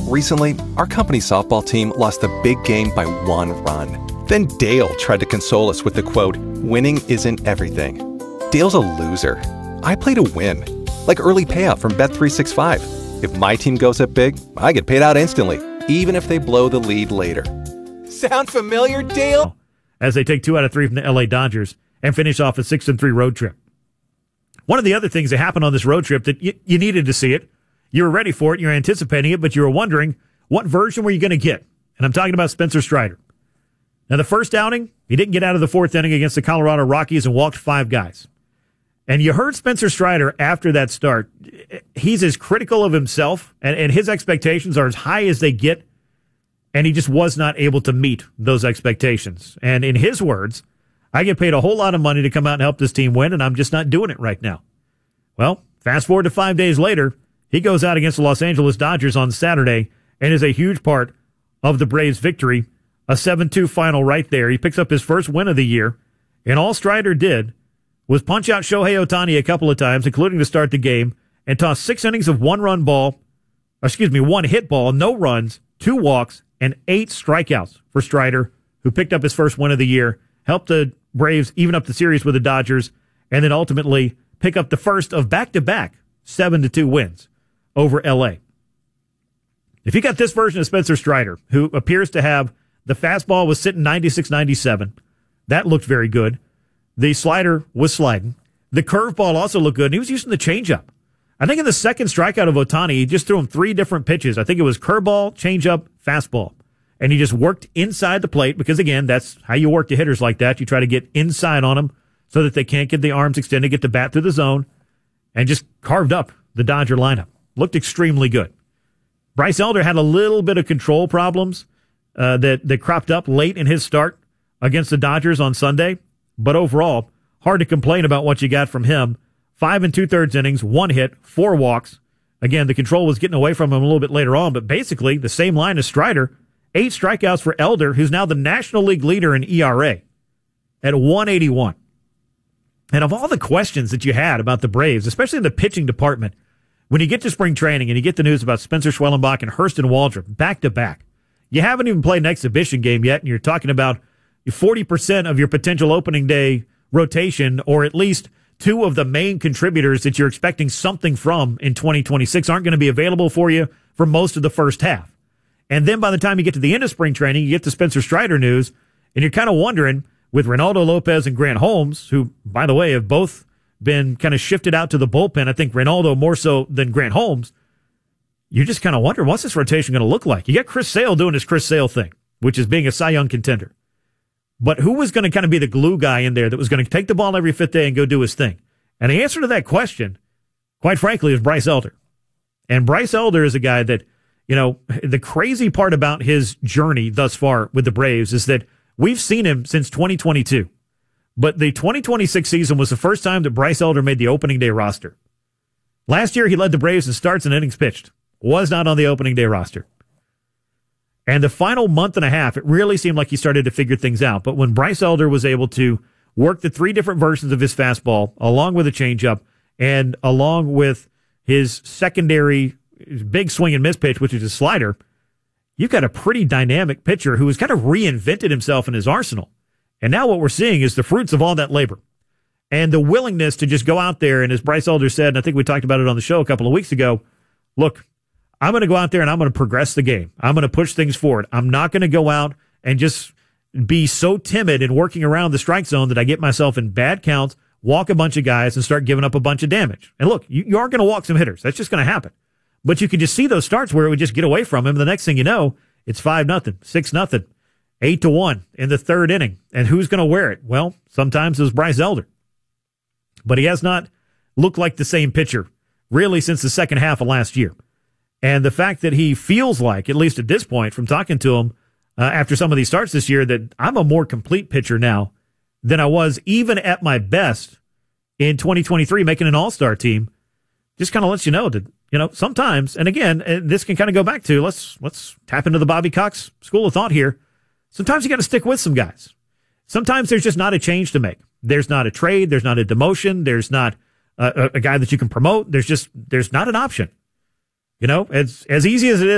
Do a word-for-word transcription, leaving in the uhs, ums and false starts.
Recently, our company softball team lost a big game by one run. Then Dale tried to console us with the quote, "Winning isn't everything." Dale's a loser. I play to win. Like early payout from Bet three sixty-five. If my team goes up big, I get paid out instantly, even if they blow the lead later. Sound familiar, Dale? As they take two out of three from the L A Dodgers and finish off a six and three road trip. One of the other things that happened on this road trip that you, you needed to see it, you were ready for it, you were anticipating it, but you were wondering what version were you going to get? And I'm talking about Spencer Strider. Now, the first outing, he didn't get out of the fourth inning against the Colorado Rockies and walked five guys. And you heard Spencer Strider after that start. He's as critical of himself, and, and his expectations are as high as they get, and he just was not able to meet those expectations. And in his words, I get paid a whole lot of money to come out and help this team win, and I'm just not doing it right now. Well, fast forward to five days later, he goes out against the Los Angeles Dodgers on Saturday and is a huge part of the Braves' victory, a seven two final right there. He picks up his first win of the year, and all Strider did was punch out Shohei Ohtani a couple of times, including to start the game, and toss six innings of one-run ball, excuse me, one hit ball, no runs, two walks, and eight strikeouts for Strider, who picked up his first win of the year, helped the Braves even up the series with the Dodgers, and then ultimately pick up the first of back-to-back seven to two wins over L A. If you got this version of Spencer Strider, who appears to have the fastball was sitting ninety-six ninety-seven, that looked very good. The slider was sliding. The curveball also looked good, and he was using the changeup. I think in the second strikeout of Ohtani, he just threw him three different pitches. I think it was curveball, changeup, fastball. And he just worked inside the plate because, again, that's how you work the hitters like that. You try to get inside on them so that they can't get the arms extended, get the bat through the zone, and just carved up the Dodger lineup. Looked extremely good. Bryce Elder had a little bit of control problems uh, that, that cropped up late in his start against the Dodgers on Sunday. But overall, hard to complain about what you got from him. Five and two-thirds innings, one hit, four walks. Again, the control was getting away from him a little bit later on, but basically the same line as Strider. Eight strikeouts for Elder, who's now the National League leader in E R A at one eighty-one. And of all the questions that you had about the Braves, especially in the pitching department, when you get to spring training and you get the news about Spencer Schwellenbach and Hurston Waldrop back-to-back, you haven't even played an exhibition game yet, and you're talking about forty percent of your potential opening day rotation, or at least two of the main contributors that you're expecting something from in twenty twenty-six aren't going to be available for you for most of the first half. And then by the time you get to the end of spring training, you get the Spencer Strider news, and you're kind of wondering, with Reynaldo Lopez and Grant Holmes, who, by the way, have both been kind of shifted out to the bullpen, I think Reynaldo more so than Grant Holmes, you just kind of wonder, what's this rotation going to look like? You got Chris Sale doing his Chris Sale thing, which is being a Cy Young contender. But who was going to kind of be the glue guy in there that was going to take the ball every fifth day and go do his thing? And the answer to that question, quite frankly, is Bryce Elder. And Bryce Elder is a guy that, you know, the crazy part about his journey thus far with the Braves is that we've seen him since twenty twenty-two. But the twenty twenty-six season was the first time that Bryce Elder made the opening day roster. Last year, he led the Braves in starts and innings pitched. Was not on the opening day roster. And the final month and a half, it really seemed like he started to figure things out. But when Bryce Elder was able to work the three different versions of his fastball, along with a changeup, and along with his secondary his big swing and miss pitch, which is his slider, you've got a pretty dynamic pitcher who has kind of reinvented himself in his arsenal. And now what we're seeing is the fruits of all that labor. And the willingness to just go out there, and as Bryce Elder said, and I think we talked about it on the show a couple of weeks ago, look, I'm going to go out there and I'm going to progress the game. I'm going to push things forward. I'm not going to go out and just be so timid in working around the strike zone that I get myself in bad counts, walk a bunch of guys, and start giving up a bunch of damage. And look, you, you are going to walk some hitters. That's just going to happen. But you could just see those starts where it would just get away from him. The next thing you know, it's five nothing, six nothing, eight to one in the third inning. And who's going to wear it? Well, sometimes it was Bryce Elder. But he has not looked like the same pitcher really since the second half of last year. And the fact that he feels like, at least at this point, from talking to him uh, after some of these starts this year, that I'm a more complete pitcher now than I was even at my best in twenty twenty-three, making an all-star team, just kind of lets you know that, you know, sometimes, and again, and this can kind of go back to, let's let's tap into the Bobby Cox school of thought here. Sometimes you got to stick with some guys. Sometimes there's just not a change to make. There's not a trade. There's not a demotion. There's not a, a guy that you can promote. There's just, there's not an option. You know, as as easy as it is